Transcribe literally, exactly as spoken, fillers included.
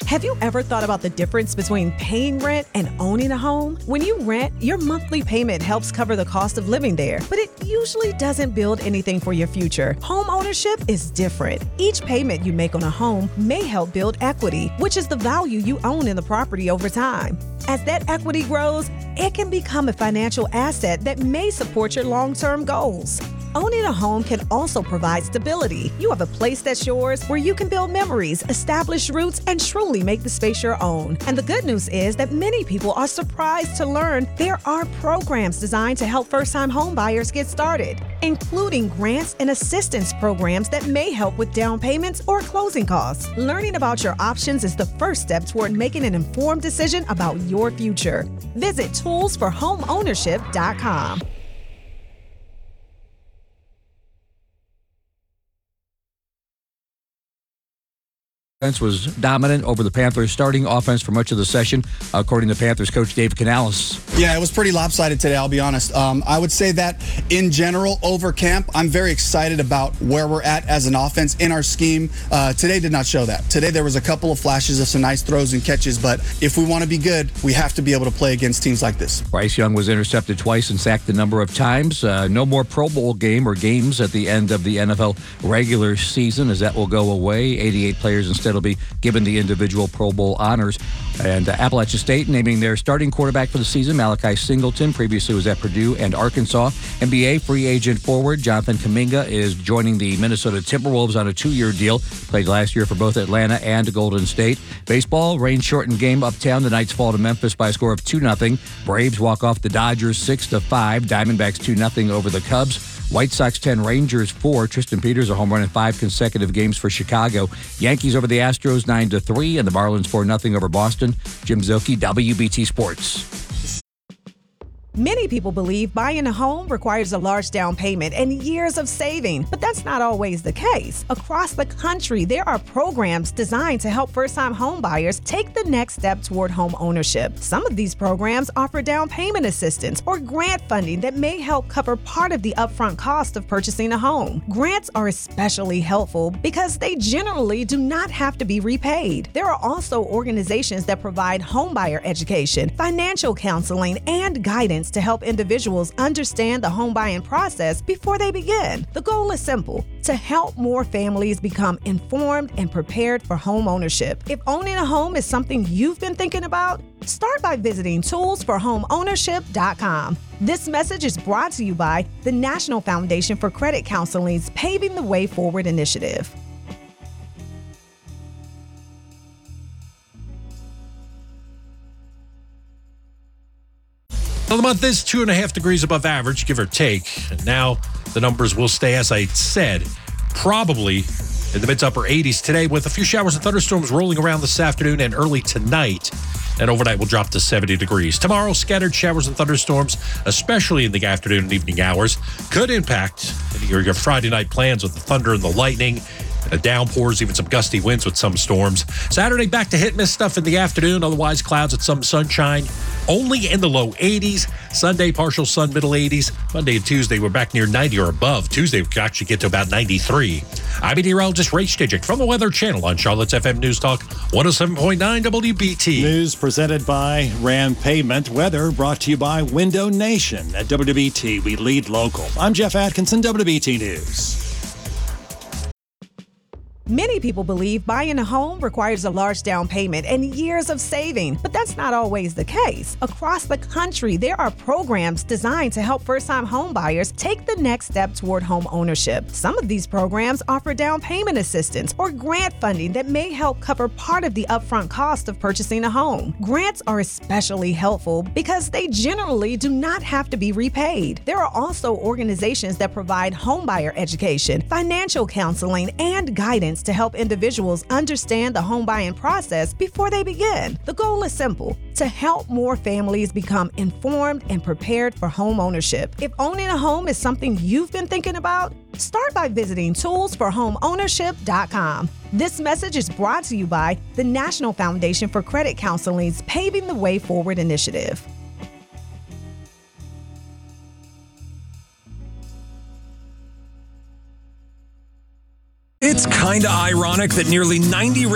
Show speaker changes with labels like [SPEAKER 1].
[SPEAKER 1] Have you ever thought about the difference between paying rent and owning a home? When you rent, your monthly payment helps cover the cost of living there, but it usually doesn't build anything for your future. Home ownership is different. Each payment you make on a home may help build equity, which is the value you own in the property over time. As that equity grows, it can become a financial asset that may support your long-term goals. Owning a home can also provide stability. You have a place that's yours where you can build memories, establish roots, and truly make the space your own. And the good news is that many people are surprised to learn there are programs designed to help first-time home buyers get started, including grants and assistance programs that may help with down payments or closing costs. Learning about your options is the first step toward making an informed decision about your future. Visit tools for home ownership dot com.
[SPEAKER 2] Offense was dominant over the Panthers' starting offense for much of the session, according to Panthers coach Dave Canales.
[SPEAKER 3] Yeah, it was pretty lopsided today, I'll be honest. Um, I would say that in general, over camp, I'm very excited about where we're at as an offense in our scheme. Uh, today did not show that. Today there was a couple of flashes of some nice throws and catches, but if we want to be good, we have to be able to play against teams like this.
[SPEAKER 2] Bryce Young was intercepted twice and sacked a number of times. Uh, no more Pro Bowl game or games at the end of the N F L regular season, as that will go away. eighty-eight players instead will be given the individual Pro Bowl honors. And uh, Appalachian State naming their starting quarterback for the season, Malachi Singleton. Previously was at Purdue and Arkansas. N B A free agent forward Jonathan Kuminga is joining the Minnesota Timberwolves on a two-year deal. Played last year for both Atlanta and Golden State. Baseball, rain-shortened game uptown. The Knights fall to Memphis by a score of two nothing. Braves walk off the Dodgers six to five. Diamondbacks two nothing over the Cubs. White Sox ten, Rangers four. Tristan Peters a home run in five consecutive games for Chicago. Yankees over the Astros nine to three, and the Marlins four nothing over Boston. Jim Zilke, W B T Sports.
[SPEAKER 1] Many people believe buying a home requires a large down payment and years of saving, but that's not always the case. Across the country, there are programs designed to help first-time home buyers take the next step toward home ownership. Some of these programs offer down payment assistance or grant funding that may help cover part of the upfront cost of purchasing a home. Grants are especially helpful because they generally do not have to be repaid. There are also organizations that provide homebuyer education, financial counseling, and guidance to help individuals understand the home buying process before they begin. The goal is simple: to help more families become informed and prepared for home ownership. If owning a home is something you've been thinking about, start by visiting tools for home ownership dot com. This message is brought to you by the National Foundation for Credit Counseling's Paving the Way Forward initiative.
[SPEAKER 4] Well, the month is two and a half degrees above average, give or take. And now the numbers will stay, as I said, probably in the mid to upper eighties today, with a few showers and thunderstorms rolling around this afternoon and early tonight. And overnight will drop to seventy degrees. Tomorrow, scattered showers and thunderstorms, especially in the afternoon and evening hours, could impact your, your Friday night plans with the thunder and the lightning. Uh, downpours, even some gusty winds with some storms. Saturday, back to hit miss stuff in the afternoon. Otherwise, clouds with some sunshine. Only in the low eighties. Sunday, partial sun, middle eighties. Monday and Tuesday, we're back near ninety or above. Tuesday, we could actually get to about ninety-three. I'm meteorologist Ray Stidgick from the Weather Channel on Charlotte's F M News Talk one oh seven point nine W B T.
[SPEAKER 5] News presented by Ram Pavement. Weather brought to you by Window Nation. At W B T, we lead local. I'm Jeff Atkinson, W B T News.
[SPEAKER 1] Many people believe buying a home requires a large down payment and years of saving, but that's not always the case. Across the country, there are programs designed to help first-time home buyers take the next step toward home ownership. Some of these programs offer down payment assistance or grant funding that may help cover part of the upfront cost of purchasing a home. Grants are especially helpful because they generally do not have to be repaid. There are also organizations that provide homebuyer education, financial counseling, and guidance to help individuals understand the home buying process before they begin. The goal is simple: to help more families become informed and prepared for home ownership. If owning a home is something you've been thinking about, start by visiting tools for home ownership dot com. This message is brought to you by the National Foundation for Credit Counseling's Paving the Way Forward initiative.
[SPEAKER 6] It's kinda ironic that nearly ninety